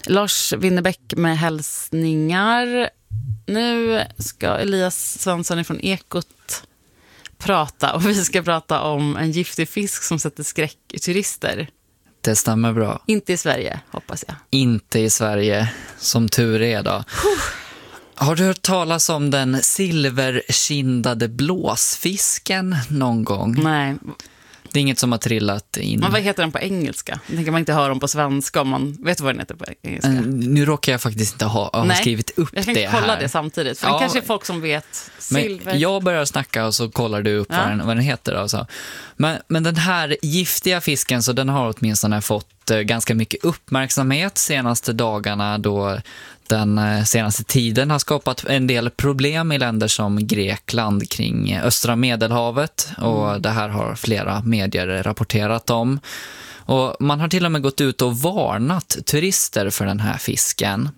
Lars Winnerbäck med hälsningar. Nu ska Elias Svensson från Ekot prata, och vi ska prata om en giftig fisk som sätter skräck i turister. Det stämmer bra. Inte i Sverige, hoppas jag. Inte i Sverige, som tur är då. Har du hört talas om den silverkindade blåsfisken någon gång? Nej. Det är inget som har trillat in. Men vad heter den på engelska? Det kan man inte höra om på svenska om man vet vad den heter på engelska. Nu råkar jag faktiskt inte ha skrivit upp det här. Jag kan kolla det samtidigt, för det kanske är folk som vet. Silver. Men jag börjar snacka och så kollar du upp vad den heter. Alltså. Men den här giftiga fisken, så den har åtminstone fått ganska mycket uppmärksamhet senaste dagarna, då den senaste tiden har skapat en del problem i länder som Grekland kring östra Medelhavet, och det här har flera medier rapporterat om. Och man har till och med gått ut och varnat turister för den här fisken.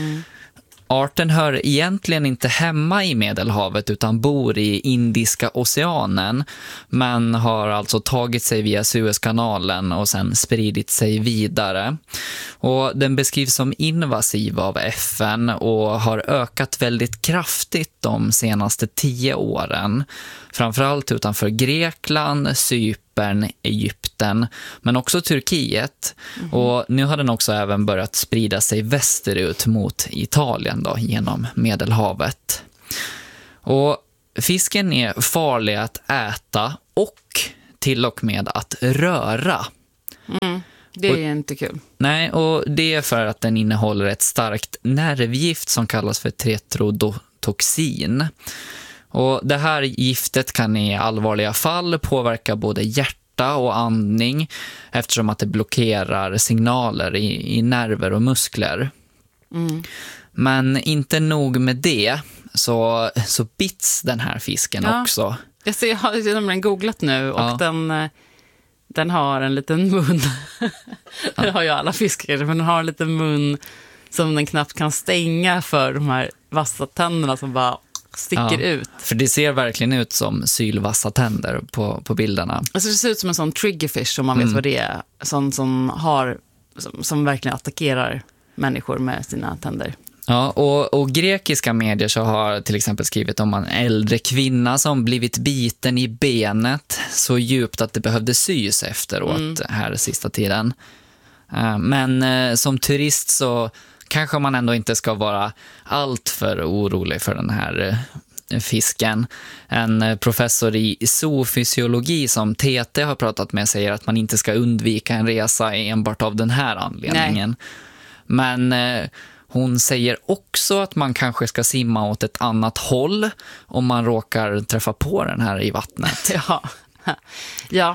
Arten hör egentligen inte hemma i Medelhavet utan bor i Indiska oceanen, men har alltså tagit sig via Suezkanalen och sen spridit sig vidare. Och den beskrivs som invasiv av FN och har ökat väldigt kraftigt de senaste 10 åren. Framförallt utanför Grekland, Cypern, Egypten, men också Turkiet. Och nu har den också även börjat sprida sig västerut mot Italien då, genom Medelhavet. Och fisken är farlig att äta och till och med att röra. Det är inte kul. Nej, och det är för att den innehåller ett starkt nervgift som kallas för tetrodotoxin. Och det här giftet kan i allvarliga fall påverka både hjärta och andning, eftersom att det blockerar signaler i nerver och muskler. Men inte nog med det, så bits den här fisken också. Jag har nämligen googlat nu, och den har en liten mun. Det har ju alla fiskar, men den har en liten mun som den knappt kan stänga för de här vassa tänderna som bara sticker ut. För det ser verkligen ut som sylvassa tänder på bilderna. Alltså det ser ut som en sån triggerfish, om man vet vad det är. Sån som verkligen attackerar människor med sina tänder. Ja, och grekiska medier så har till exempel skrivit om en äldre kvinna som blivit biten i benet så djupt att det behövde sys efteråt här sista tiden. Men som turist så kanske man ändå inte ska vara allt för orolig för den här fisken. En professor i zoofysiologi som TT har pratat med säger att man inte ska undvika en resa enbart av den här anledningen. Nej. Men hon säger också att man kanske ska simma åt ett annat håll om man råkar träffa på den här i vattnet. Ja.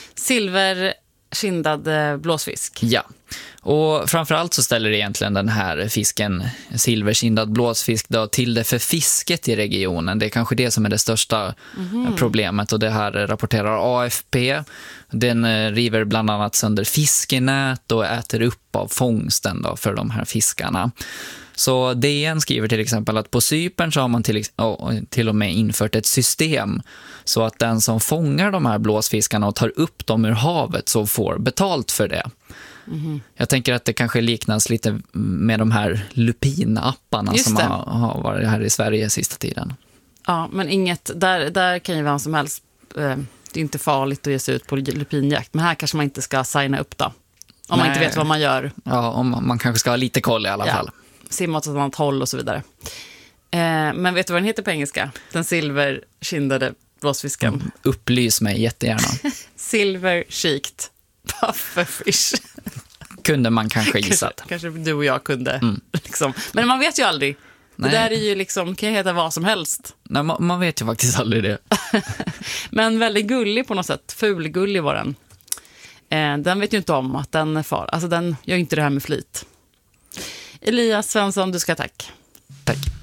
Silverkindad blåsfisk. Ja. Och framförallt så ställer egentligen den här fisken, silverkindad blåsfisk, då, till det för fisket i regionen. Det är kanske det som är det största problemet, och det här rapporterar AFP. Den river bland annat sönder fiskenät och äter upp av fångsten då för de här fiskarna. Så DN skriver till exempel att på Cypern så har man till och med infört ett system så att den som fångar de här blåsfiskarna och tar upp dem ur havet så får betalt för det. Jag tänker att det kanske liknas lite med de här lupinapparna som har varit här i Sverige sista tiden. Ja, men inget, där kan ju vem som helst, det är inte farligt att ge sig ut på lupinjakt, men här kanske man inte ska signa upp då. Om man inte vet vad man gör. Ja, om man kanske ska ha lite koll i alla fall. Simma åt ett annat håll och så vidare. Men vet du vad den heter på engelska? Den silverkindade blåsfisken. Upplys mig jättegärna. Silver-cheeked pufferfish. Kunde man kanske gissat. Kanske du och jag kunde. Liksom. Men man vet ju aldrig. Nej. Det där är ju liksom, kan ju heta vad som helst. Nej, man vet ju faktiskt aldrig det. Men väldigt gullig på något sätt. Fulgullig var den. Den vet ju inte om att den är far. Alltså den gör inte det här med flit. Elias Svensson, du ska tack. Tack.